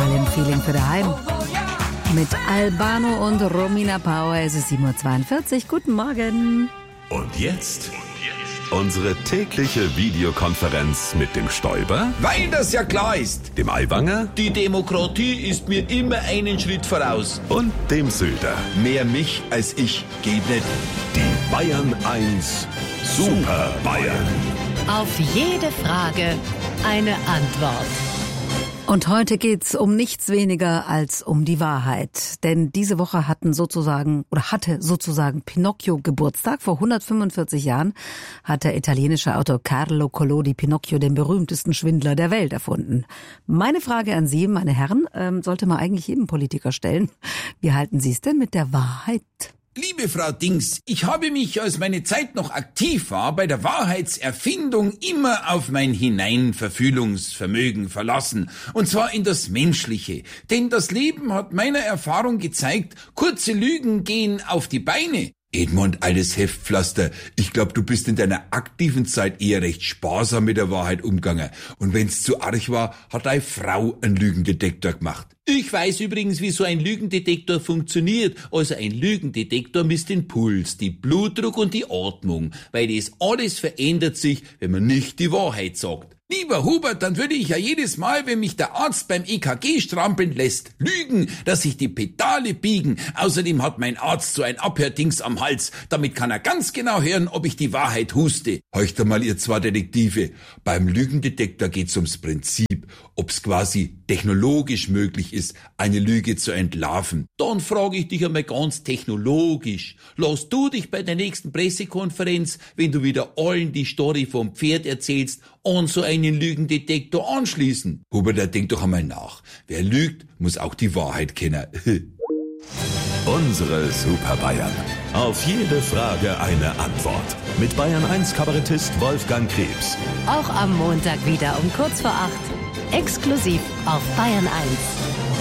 Voll im Feeling für daheim. Mit Albano und Romina Power. Es ist 7:42 Uhr. Guten Morgen. Und jetzt unsere tägliche Videokonferenz mit dem Stoiber, Weil das ja klar ist. dem Aiwanger Die Demokratie ist mir immer einen Schritt voraus. und dem Söder. Mehr mich als ich geht nicht. Die Bayern 1 Super Bayern. Auf jede Frage eine Antwort. Und heute geht's um nichts weniger als um die Wahrheit. Denn diese Woche hatte sozusagen Pinocchio Geburtstag. Vor 145 Jahren hat der italienische Autor Carlo Collodi Pinocchio, den berühmtesten Schwindler der Welt, erfunden. Meine Frage an Sie, meine Herren, sollte man eigentlich jedem Politiker stellen. Wie halten Sie es denn mit der Wahrheit? Liebe Frau Dings, ich habe mich, als meine Zeit noch aktiv war, bei der Wahrheitserfindung immer auf mein Hineinverfühlungsvermögen verlassen. Und zwar in das Menschliche. Denn das Leben hat meiner Erfahrung gezeigt, kurze Lügen gehen auf die Beine. Edmund, alles Heftpflaster. Ich glaube, du bist in deiner aktiven Zeit eher recht sparsam mit der Wahrheit umgegangen. Und wenn's zu arg war, hat deine Frau einen Lügendetektor gemacht. Ich weiß übrigens, wie so ein Lügendetektor funktioniert. Also ein Lügendetektor misst den Puls, die Blutdruck und die Atmung. Weil das alles verändert sich, wenn man nicht die Wahrheit sagt. Lieber Hubert, dann würde ich ja jedes Mal, wenn mich der Arzt beim EKG strampeln lässt, lügen, dass sich die Pedale biegen. Außerdem hat mein Arzt so ein Abhördings am Hals. Damit kann er ganz genau hören, ob ich die Wahrheit huste. Horcht mal, ihr zwei Detektive. Beim Lügendetektor geht's ums Prinzip, ob's quasi technologisch möglich ist, eine Lüge zu entlarven. Dann frage ich dich einmal ganz technologisch. Lass du dich bei der nächsten Pressekonferenz, wenn du wieder allen die Story vom Pferd erzählst, an so einen Lügendetektor anschließen? Hubert, denk doch einmal nach. Wer lügt, muss auch die Wahrheit kennen. Unsere Super Bayern. Auf jede Frage eine Antwort. Mit Bayern 1 Kabarettist Wolfgang Krebs. Auch am Montag wieder um kurz vor 8. Exklusiv auf Bayern 1.